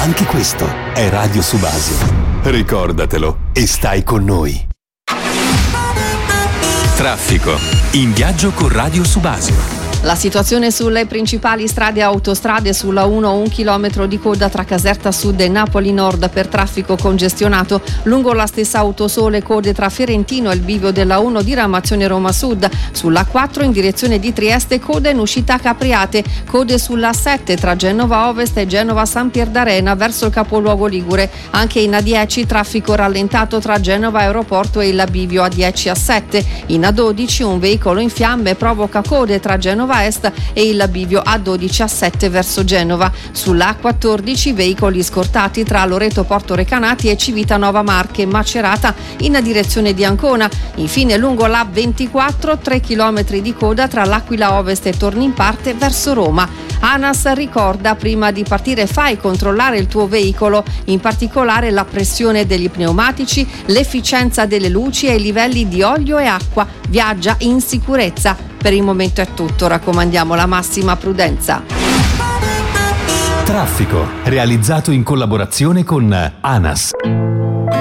Anche questo è Radio Subasio. Ricordatelo e stai con noi. Traffico. In viaggio con Radio Subasio. La situazione sulle principali strade e autostrade: sulla 1 1 chilometro di coda tra Caserta Sud e Napoli Nord per traffico congestionato. Lungo la stessa Autosole code tra Ferentino e il bivio della 1 diramazione Roma Sud. Sulla 4 in direzione di Trieste code in uscita Capriate. Code sulla 7 tra Genova Ovest e Genova San Pierdarena verso il capoluogo ligure. Anche in A10 traffico rallentato tra Genova Aeroporto e il bivio A10 A7. In A12 un veicolo in fiamme provoca code tra Genova Est e il bivio A12 A7 verso Genova. Sulla A14 veicoli scortati tra Loreto Porto Recanati e Civitanova Marche Macerata in direzione di Ancona. Infine lungo la 24 3 km di coda tra l'Aquila Ovest e Tornimparte verso Roma. ANAS ricorda: prima di partire fai controllare il tuo veicolo, in particolare la pressione degli pneumatici, l'efficienza delle luci e i livelli di olio e acqua. Viaggia in sicurezza. Per il momento è tutto, raccomandiamo la massima prudenza. Traffico, realizzato in collaborazione con ANAS.